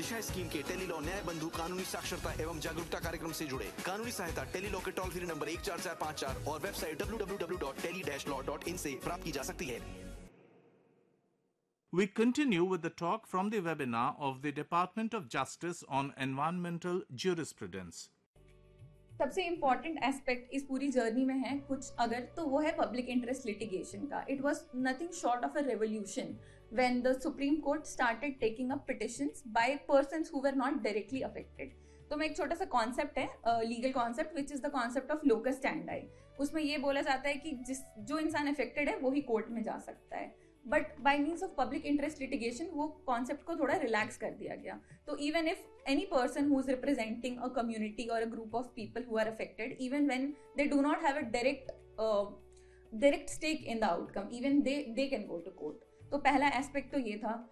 दिशा scheme के tele law न्याय बंधु कानूनी साक्षरता एवं जागरूकता कार्यक्रम से जुड़े। कानूनी सहायता टेली लॉ के टोल फ्री नंबर 14454 और वेबसाइट www.tele-law.in से प्राप्त की जा सकती है। We continue with the talk from the webinar of the Department of Justice on Environmental Jurisprudence. सबसे इम्पॉर्टेंट एस्पेक्ट इस पूरी जर्नी में है कुछ अगर तो वो है पब्लिक इंटरेस्ट लिटिगेशन का। It was nothing short of a revolution when the supreme court started taking up petitions bye persons who were not directly affected. तो मैं एक छोटा सा कॉन्सेप्ट है legal concept which is the concept of locus standi. उसमें ये बोला जाता है कि जो इंसान अफेक्टेड है वो ही कोर्ट में जा सकता है, but by means of public interest litigation वो कॉन्सेप्ट को थोड़ा रिलैक्स कर दिया गया। तो even if any person who is representing a community or a group of people who are affected, even when they do not have a direct stake in the outcome, even they can go to court. तो पहला aspect तो ये था।